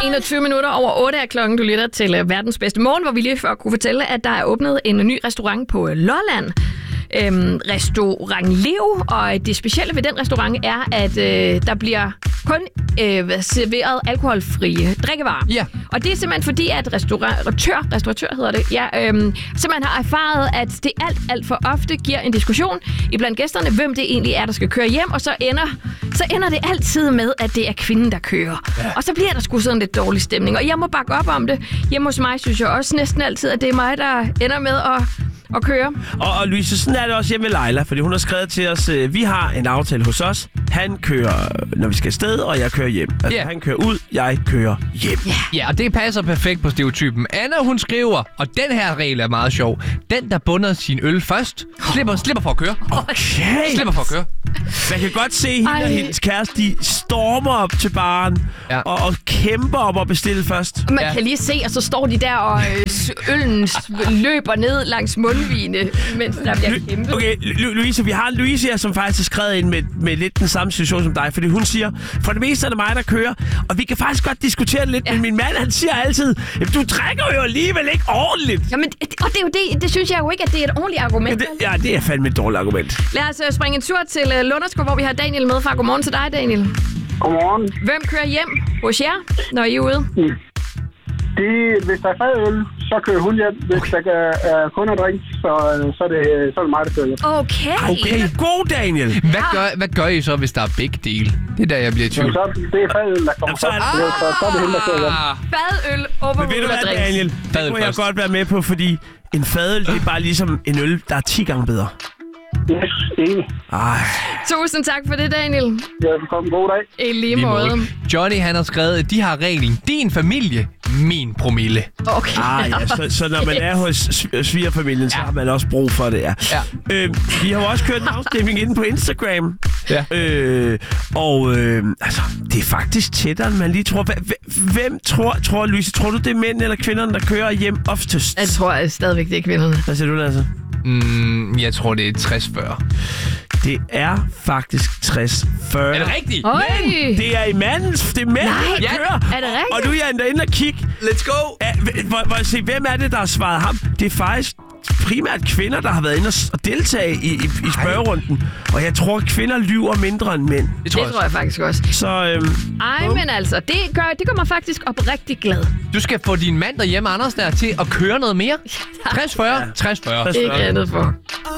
21 minutter over 8 af klokken. Du lytter til verdens bedste morgen, hvor vi lige før kunne fortælle, at der er åbnet en ny restaurant på Lolland. Restaurant Leo, og det specielle ved den restaurant er, at der bliver kun serveret alkoholfrie drikkevarer. Ja. Og det er simpelthen fordi, at restauratør hedder det, simpelthen har erfaret, at det alt for ofte giver en diskussion iblandt gæsterne, hvem det egentlig er, der skal køre hjem, og så ender det altid med, at det er kvinden, der kører. Ja. Og så bliver der sgu sådan lidt dårlig stemning, og jeg må bakke op om det. Hjemme hos mig synes jeg også næsten altid, at det er mig, der ender med at køre. Og Louise, sådan er det også hjemme med Leila, fordi hun har skrevet til os, vi har en aftale hos os. Han kører, når vi skal afsted, og jeg kører hjem. Altså, Han kører ud, jeg kører hjem. Ja, og det passer perfekt på stereotypen. Anna, hun skriver, og den her regel er meget sjov. Den, der bunder sin øl først, slipper for at køre. Okay. Slipper for at køre. Man kan godt se, hende og hendes kæreste, de stormer op til baren og kæmper op og bestille først. Man kan lige se, og så står de der, og øllen løber ned langs mundvigene, mens der bliver kæmpet. Okay, Louise, vi har Louise her, som faktisk har skrevet ind med lidt den samme situation som dig, fordi hun siger, for det meste er det mig, der kører, og vi kan faktisk godt diskutere det lidt, men min mand, han siger altid, du drikker jo alligevel ikke ordentligt. Jamen, og det er jo det synes jeg jo ikke, at det er et ordentligt argument. Det er fandme et dårligt argument. Lad os springe en tur til Lunderskov, hvor vi har Daniel med fra. Godmorgen til dig, Daniel. Godmorgen. Hvem kører hjem hos jer, når I er ude? Hvis der er fadøl, så kører hun hjem. Hvis der er kun at drikke, så er det mig, der kører hjem. Okay. God, Daniel. Hvad gør I så, hvis der er begge dele? Det er der, jeg bliver i tvivl. Så det er fadøl, der kommer så er det hende, der kører hjem. Fadøl overruller drinks. Daniel, det kunne jeg godt være med på, fordi en fadøl, det er bare ligesom en øl, der er 10 gange bedre. Yes, enig. Tusind tak for det, Daniel. Ja, velkommen. God dag. I lige måde. Johnny, han har skrevet, at de har reglen. Din familie, min promille. Okay. Så når man er hos svigerfamilien, så har man også brug for det, vi har jo også kørt en afstemning inde på Instagram. Ja. Det er faktisk tættere, end man lige tror. Hvem tror Louise, tror du, det er mænd eller kvinderne, der kører hjem oftest? Jeg tror stadigvæk, det er kvinderne. Hvad siger du, altså? Jeg tror, det er 60-40. Det er faktisk 60-40. Er det rigtigt? Men det er i mandens. Det er mænd, der kører. Er det rigtigt? Og nu er jeg inde og kigge. Let's go! Se, hvem er det, der har svaret ham? Det er faktisk primært kvinder, der har været inde og deltage i spørgerunden. Og jeg tror, at kvinder lyver mindre end mænd. Det tror jeg faktisk også. Så, men altså, det gør mig faktisk oprigtig glad. Du skal få din mand derhjemme, Anders, der til at køre noget mere. 60-40. 60-40. Ikke andet for.